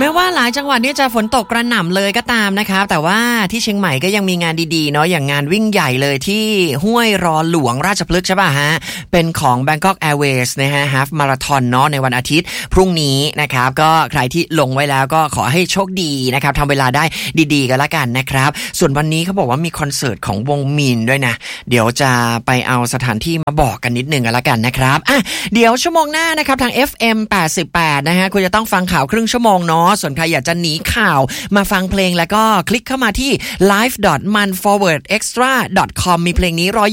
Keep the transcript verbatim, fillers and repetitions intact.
ไม่ว่าหลายจังหวัดนี่จะฝนตกกระหน่ำเลยก็ตามนะครับแต่ว่าที่เชียงใหม่ก็ยังมีงานดีๆเนาะอย่างงานวิ่งใหญ่เลยที่ห้วยรอหลวงราชพฤกษ์ใช่ป่ะฮะเป็นของ Bangkok Airways นะฮะ Half Marathon เนาะในวันอาทิตย์พรุ่งนี้นะครับก็ใครที่ลงไว้แล้วก็ขอให้โชคดีนะครับทำเวลาได้ดีๆกันละกันนะครับส่วนวันนี้เขาบอกว่ามีคอนเสิร์ตของวงมีนด้วยนะเดี๋ยวจะไปเอาสถานที่มาบอกกันนิดนึงกันละกันนะครับอ่ะเดี๋ยวชั่วโมงหน้านะครับทาง เอฟ เอ็ม แปดสิบแปดนะฮะคุณจะต้องฟังข่าวครึ่งชั่วโมงเนาะส่วนใครอยากจะหนีข่าวมาฟังเพลงแล้วก็คลิกเข้ามาที่ ไลฟ์ ดอท มัน ฟอร์เวิร์ด เอ็กซ์ตร้า ดอท คอม มีเพลงนี้รอ